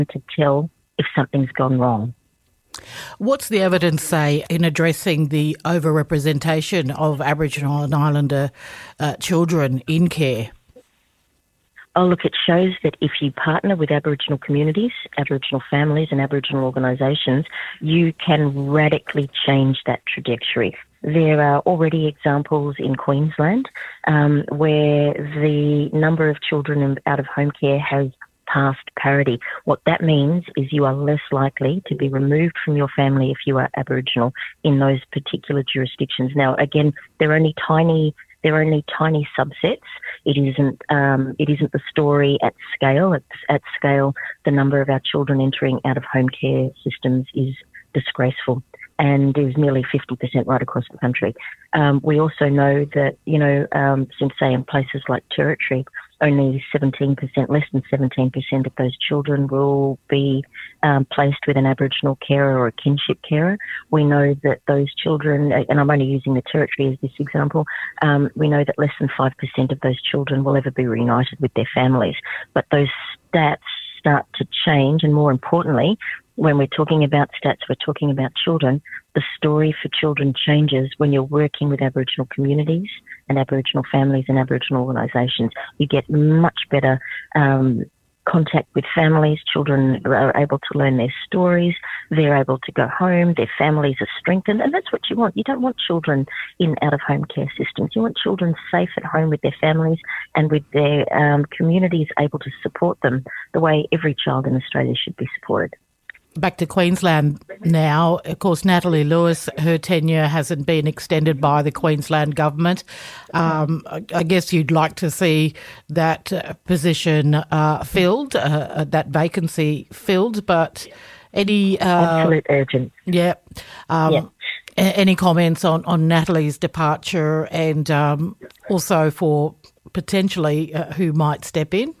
to tell if something's gone wrong. What's the evidence say in addressing the overrepresentation of Aboriginal and Islander children in care? Oh, look, it shows that if you partner with Aboriginal communities, Aboriginal families and Aboriginal organisations, you can radically change that trajectory. There are already examples in Queensland where the number of children out of home care has passed parity. What that means is you are less likely to be removed from your family if you are Aboriginal in those particular jurisdictions. Now, again, they're only tiny subsets. It isn't the story at scale. At scale, the number of our children entering out of home care systems is disgraceful and is nearly 50% right across the country. We also know that, since say in places like Territory, only 17%, less than 17% of those children will be placed with an Aboriginal carer or a kinship carer. We know that those children, and I'm only using the Territory as this example, we know that less than 5% of those children will ever be reunited with their families. But those stats start to change, and more importantly, when we're talking about stats, we're talking about children. The story for children changes when you're working with Aboriginal communities and Aboriginal families and Aboriginal organisations. You get much better contact with families. Children are able to learn their stories. They're able to go home. Their families are strengthened. And that's what you want. You don't want children in out-of-home care systems. You want children safe at home with their families and with their communities able to support them the way every child in Australia should be supported. Back to Queensland now. Of course, Natalie Lewis, her tenure hasn't been extended by the Queensland government. I guess you'd like to see that position filled, that vacancy filled, but any... Absolute urgent. Yeah. Any comments on Natalie's departure and also for potentially who might step in?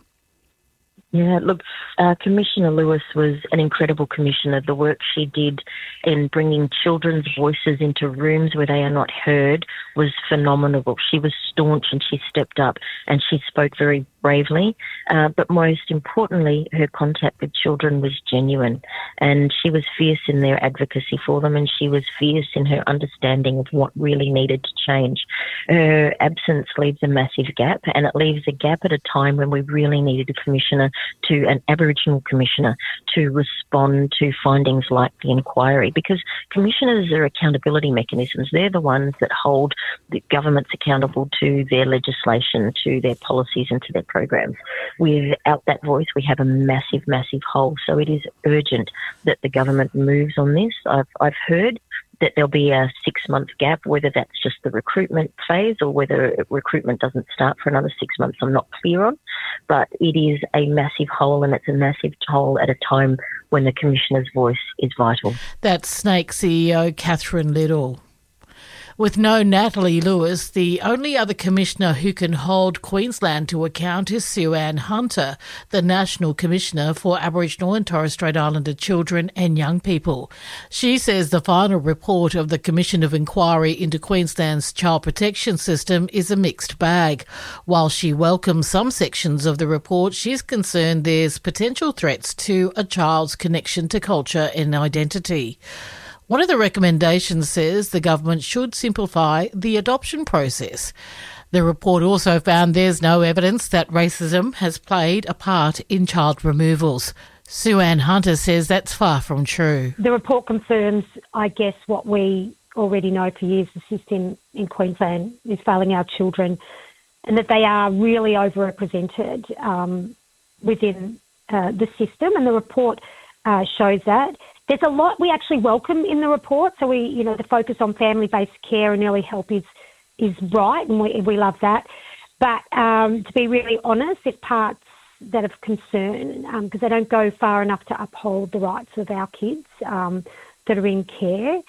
Yeah, look, Commissioner Lewis was an incredible commissioner. The work she did in bringing children's voices into rooms where they are not heard was phenomenal. She was staunch and she stepped up and she spoke very bravely. But most importantly, her contact with children was genuine, and she was fierce in their advocacy for them, and she was fierce in her understanding of what really needed to change. Her absence leaves a massive gap, and it leaves a gap at a time when we really needed a commissioner, to an Aboriginal commissioner, to respond to findings like the inquiry, because commissioners are accountability mechanisms. They're the ones that hold the governments accountable to their legislation, to their policies and to their programs. Without that voice, we have a massive, massive hole. So it is urgent that the government moves on this. I've heard that there'll be a 6-month gap, whether that's just the recruitment phase or whether recruitment doesn't start for another 6 months, I'm not clear on. But it is a massive hole, and it's a massive hole at a time when the Commissioner's voice is vital. That's Snake CEO Catherine Liddle. With no Natalie Lewis, the only other commissioner who can hold Queensland to account is Sue-Ann Hunter, the National Commissioner for Aboriginal and Torres Strait Islander children and young people. She says the final report of the Commission of Inquiry into Queensland's child protection system is a mixed bag. While she welcomes some sections of the report, she's concerned there's potential threats to a child's connection to culture and identity. One of the recommendations says the government should simplify the adoption process. The report also found there's no evidence that racism has played a part in child removals. Sue-Ann Hunter says that's far from true. The report confirms, I guess, what we already know for years. The system in Queensland is failing our children, and that they are really overrepresented within the system, and the report shows that. There's a lot we actually welcome in the report. So the focus on family-based care and early help is right, and we love that. But to be really honest, there's parts that of concern because they don't go far enough to uphold the rights of our kids that are in care.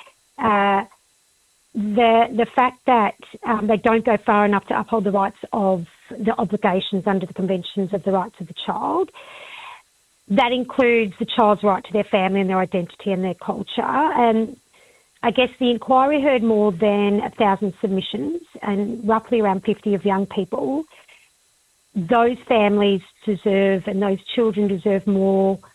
The fact that they don't go far enough to uphold the rights of the obligations under the Conventions of the Rights of the Child. That includes the child's right to their family and their identity and their culture. And I guess the inquiry heard more than 1,000 submissions and roughly around 50 of young people. Those families deserve and those children deserve more